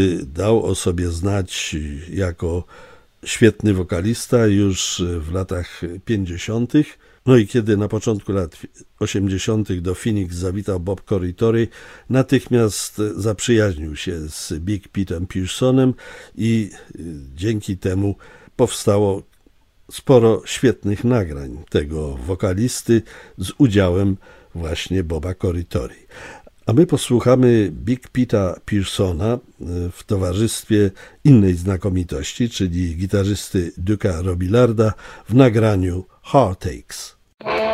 Dał o sobie znać jako świetny wokalista już w latach 50. No i kiedy na początku lat 80. do Phoenix zawitał Bob Corritore, natychmiast zaprzyjaźnił się z Big Pete'em Pearsonem i dzięki temu powstało sporo świetnych nagrań tego wokalisty z udziałem właśnie Boba Corritore. A my posłuchamy Big Pete'a Pearsona w towarzystwie innej znakomitości, czyli gitarzysty Duke'a Robillarda w nagraniu Heartaches.